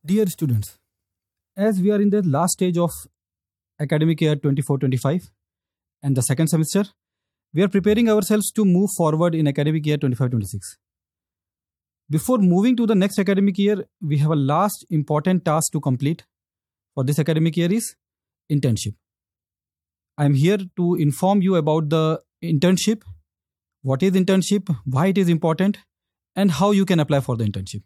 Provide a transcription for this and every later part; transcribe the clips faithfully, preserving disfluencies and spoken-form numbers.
Dear students, as we are in the last stage of academic year twenty-four twenty-five and the second semester, we are preparing ourselves to move forward in academic year twenty-five twenty-six. Before moving to the next academic year, we have a last important task to complete for this academic year is internship. I am here to inform you about the internship, what is internship, why it is important, and how you can apply for the internship.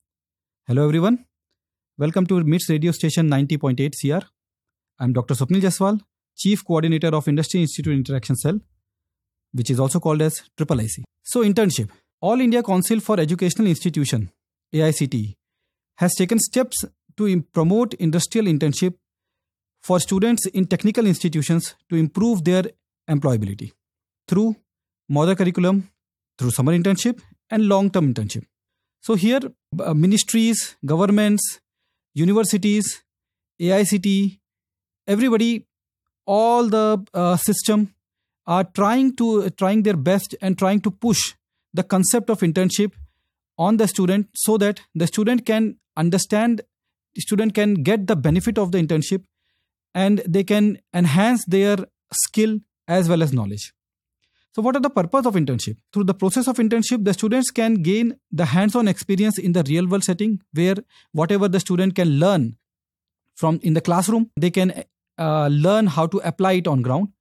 Hello everyone. Welcome to MITS radio station ninety point eight C R. I am Doctor Swapnil Jaiswal, Chief Coordinator of Industry Institute Interaction Cell, which is also called as I I I C. So internship. All India Council for Educational Institution, A I C T E, has taken steps to im- promote industrial internship for students in technical institutions to improve their employability through model curriculum, through summer internship and long-term internship. So here, uh, ministries, governments, universities, A I C T E, everybody, all the uh, system are trying to trying their best and trying to push the concept of internship on the student so that the student can understand, the student can get the benefit of the internship and they can enhance their skill as well as knowledge. So what are the purpose of internship? Through the process of internship, the students can gain the hands-on experience in the real world setting where whatever the student can learn from in the classroom, they can uh, learn how to apply it on ground.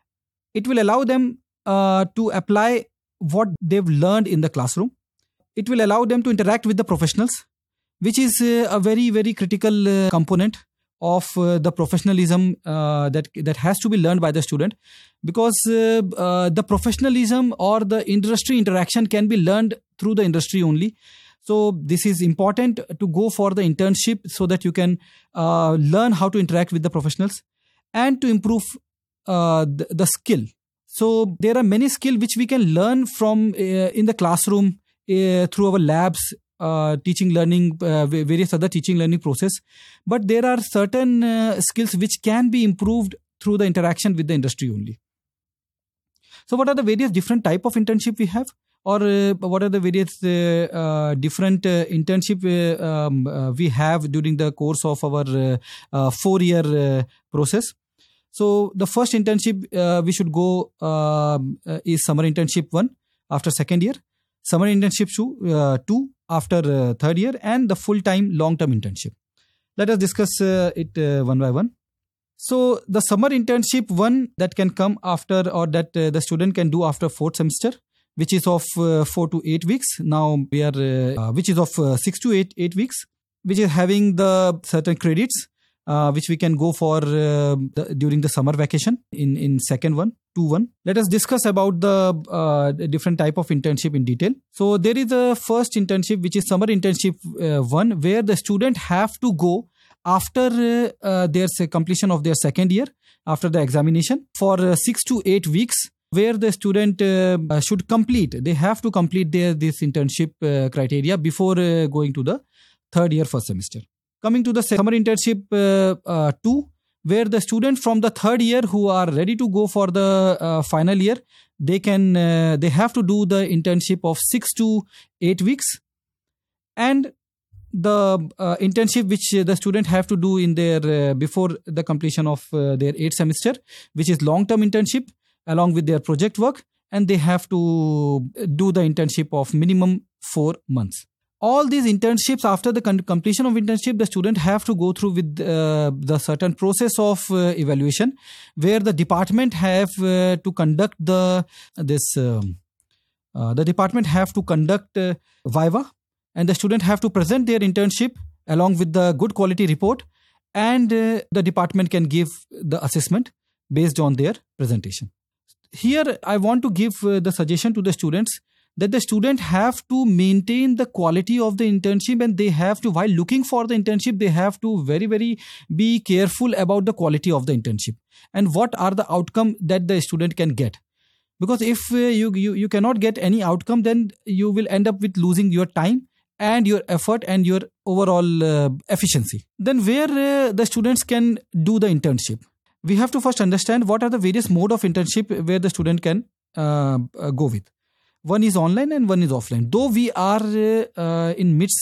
It will allow them uh, to apply what they've learned in the classroom. It will allow them to interact with the professionals, which is uh, a very, very critical uh, component of uh, the professionalism uh, that that has to be learned by the student, because uh, uh, the professionalism or the industry interaction can be learned through the industry only. So this is important to go for the internship so that you can uh, learn how to interact with the professionals and to improve uh, the, the skill. So there are many skills which we can learn from uh, in the classroom uh, through our labs, uh, teaching, learning, uh, various other teaching, learning process. But there are certain uh, skills which can be improved through the interaction with the industry only. So what are the various different type of internship we have? Or uh, what are the various uh, uh, different uh, internship uh, um, uh, we have during the course of our uh, uh, four-year uh, process? So the first internship uh, we should go uh, uh, is summer internship one after second year, summer internship two, uh, two after uh, third year, and the full-time long-term internship. Let us discuss uh, it uh, one by one. So the summer internship one that can come after, or that uh, the student can do after fourth semester, which is of uh, four to eight weeks. Now we are, uh, which is of uh, six to eight eight weeks, which is having the certain credits. Uh, which we can go for uh, the, during the summer vacation in, in second one, two one. Let us discuss about the uh, different type of internship in detail. So there is a first internship, which is summer internship uh, one, where the student have to go after uh, uh, their completion of their second year, after the examination, for uh, six to eight weeks, where the student uh, should complete. They have to complete their this internship uh, criteria before uh, going to the third year first semester. Coming to the summer internship uh, uh, two, where the students from the third year who are ready to go for the uh, final year, they can uh, they have to do the internship of six to eight weeks, and the uh, internship which the student have to do in their uh, before the completion of uh, their eighth semester, which is long-term internship along with their project work, and they have to do the internship of minimum four months. All these internships, after the con- completion of internship, the student have to go through with uh, the certain process of uh, evaluation, where the department have uh, to conduct the this um, uh, the department have to conduct uh, viva, and the student have to present their internship along with the good quality report, and uh, the department can give the assessment based on their presentation. Here, I want to give uh, the suggestion to the students that the student have to maintain the quality of the internship, and they have to, while looking for the internship, they have to very, very be careful about the quality of the internship and what are the outcome that the student can get. Because if uh, you, you, you cannot get any outcome, then you will end up with losing your time and your effort and your overall uh, efficiency. Then where uh, the students can do the internship? We have to first understand what are the various mode of internship where the student can uh, uh, go with. One is online and one is offline. Though we are uh, uh, in MITS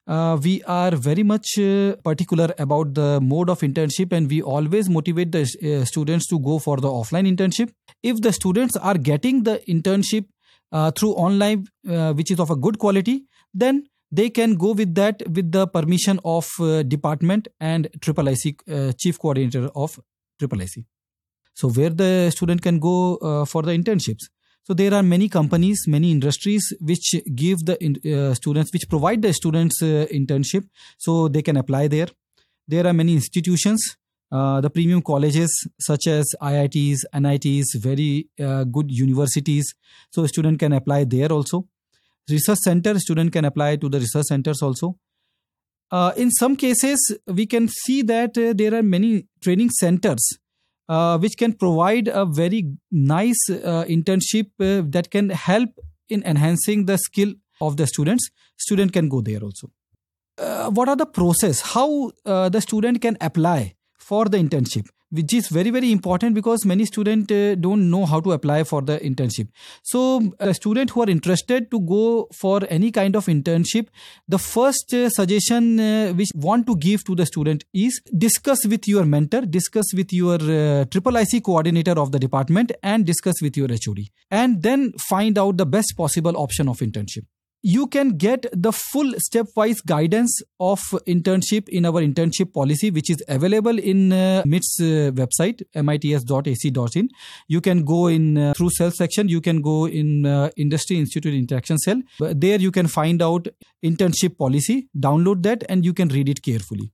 uh, we are very much uh, particular about the mode of internship, and we always motivate the uh, students to go for the offline internship. If the students are getting the internship uh, through online, uh, which is of a good quality, then they can go with that with the permission of uh, department and I I I C, uh, chief coordinator of I I I C. So where the student can go uh, for the internships. So there are many companies, many industries which give the uh, students, which provide the students uh, internship, so they can apply there. There are many institutions, uh, the premium colleges such as I I Ts, N I Ts, very uh, good universities. So a student can apply there also. Research center, student can apply to the research centers also. Uh, in some cases, we can see that uh, there are many training centers Uh, which can provide a very nice uh, internship uh, that can help in enhancing the skill of the students. Student can go there also. Uh, what are the process? How uh, the student can apply for the internship, which is very, very important because many students uh, don't know how to apply for the internship. So a student who are interested to go for any kind of internship, the first uh, suggestion uh, which want to give to the student is discuss with your mentor, discuss with your uh, I I I C coordinator of the department, and discuss with your H O D, and then find out the best possible option of internship. You can get the full stepwise guidance of internship in our internship policy, which is available in uh, M I T S uh, website, mits dot a c dot in. You can go in uh, through cell section. You can go in uh, Industry Institute Interaction Cell. There you can find out internship policy, download that, and you can read it carefully.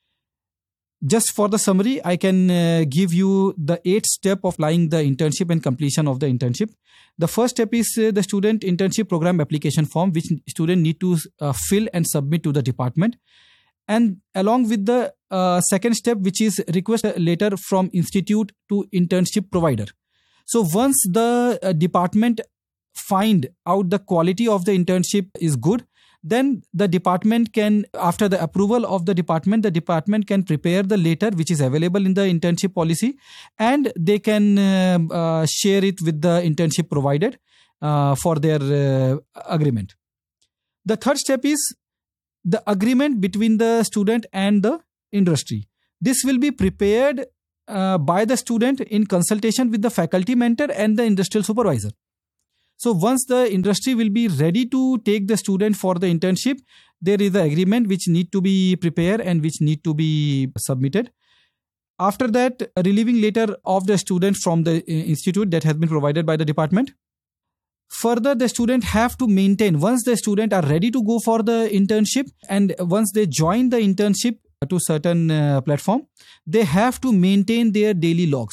Just for the summary, I can uh, give you the eight step of applying the internship and completion of the internship. The first step is uh, the student internship program application form, which student need to uh, fill and submit to the department. And along with the uh, second step, which is request a letter from institute to internship provider. So once the uh, department find out the quality of the internship is good, then the department can, after the approval of the department, the department can prepare the letter which is available in the internship policy, and they can uh, uh, share it with the internship provider uh, for their uh, agreement. The third step is the agreement between the student and the industry. This will be prepared uh, by the student in consultation with the faculty mentor and the industrial supervisor. So once the industry will be ready to take the student for the internship, there is the agreement which need to be prepared and which need to be submitted. After that, a relieving letter of the student from the institute that has been provided by the department. Further, the student have to maintain, once the student are ready to go for the internship, and once they join the internship to certain uh, platform, they have to maintain their daily logs.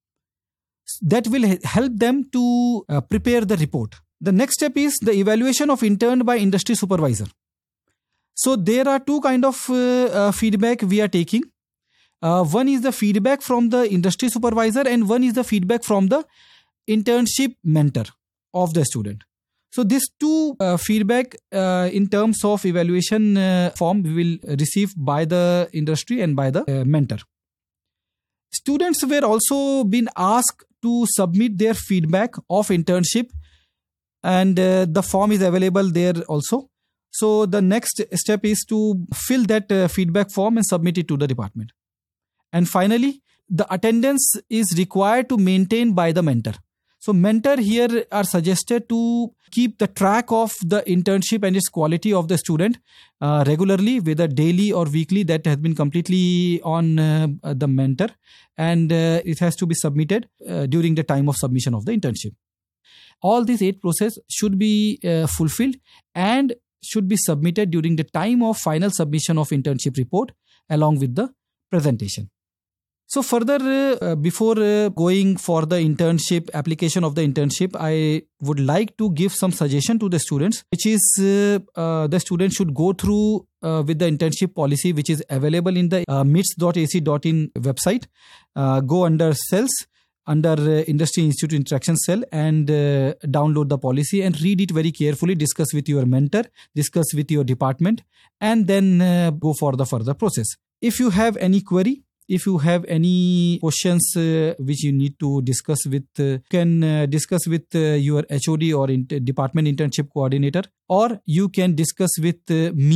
That will help them to uh, prepare the report. The next step is the evaluation of intern by industry supervisor. So there are two kind of uh, uh, feedback we are taking. Uh, one is the feedback from the industry supervisor, and one is the feedback from the internship mentor of the student. So these two uh, feedback uh, in terms of evaluation uh, form we will receive by the industry and by the uh, mentor. Students were also been asked to submit their feedback of internship, and uh, the form is available there also. So the next step is to fill that uh, feedback form and submit it to the department. And finally, the attendance is required to maintain by the mentor. So mentor here are suggested to keep the track of the internship and its quality of the student uh, regularly, whether daily or weekly. That has been completely on uh, the mentor, and uh, it has to be submitted uh, during the time of submission of the internship. All these eight processes should be uh, fulfilled and should be submitted during the time of final submission of internship report along with the presentation. So further, uh, before uh, going for the internship, application of the internship, I would like to give some suggestion to the students, which is uh, uh, the student should go through uh, with the internship policy, which is available in the uh, M I T S dot a c dot in website. Uh, go under cells, under uh, Industry Institute Interaction Cell, and uh, download the policy and read it very carefully, discuss with your mentor, discuss with your department, and then uh, go for the further process. If you have any query, if you have any questions uh, which you need to discuss with, uh, you can uh, discuss with uh, your H O D or inter- department internship coordinator, or you can discuss with uh, me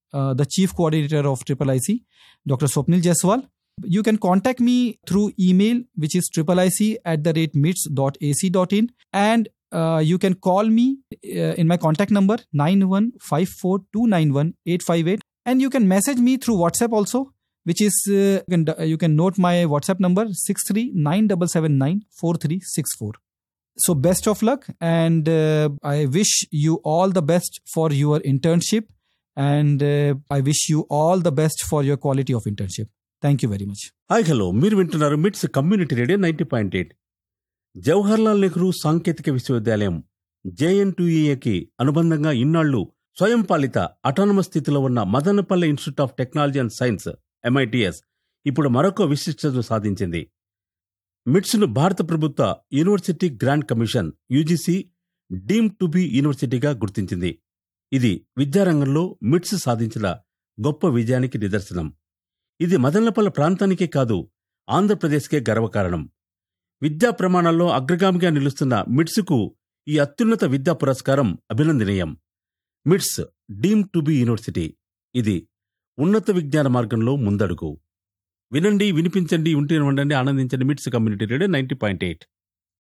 uh, the Chief Coordinator of Triple I C, Doctor Swapnil Jaiswal. You can contact me through email, which is triplic at the rate mits dot a c dot in. And uh, you can call me uh, in my contact number nine one five four two nine one eight five eight. And you can message me through WhatsApp also, which is, uh, you, can, uh, you can note my WhatsApp number six three nine seven seven nine four three six four. So best of luck, and uh, I wish you all the best for your internship, and uh, I wish you all the best for your quality of internship. Thank you very much. Hi hello, మీరు వింటున్నారు మిట్స్ community radio ninety point eight. Jawaharlal Nehru సాంకేతిక విశ్వవిద్యాలయం జేఎన్టీయూఏకి అనుబంధంగా ఇన్నాళ్లు స్వయం పాలిత autonomous స్థితిలో ఉన్న Madanapalle institute of technology and science MITS ఇప్పుడు మరొక విశిష్టతను సాధించింది. మిట్స్ను భారత ప్రభుత్వ university grant commission UGC deem to be యూనివర్సిటీగా గుర్తించింది. ఇది విద్యారంగంలో మిట్స్ సాధించిన గొప్ప విజయానికి నిదర్శనం. ఇది మదనపల్లె ప్రాంతానికే కాదు, ఆంధ్రప్రదేశ్కే గర్వకారణం. విద్యా ప్రమాణాల్లో అగ్రగామిగా నిలుస్తున్న మిట్స్కు ఈ అత్యున్నత విద్యా పురస్కారం అభినందనీయం. మిట్స్ డీమ్ టు బి యూనివర్సిటీ, ఇది ఉన్నత విజ్ఞాన మార్గంలో ముందడుగు. వినండి, వినిపించండి, ఉంటే ఉండండి, ఆనందించండి. మిట్స్ community radio ninety point eight.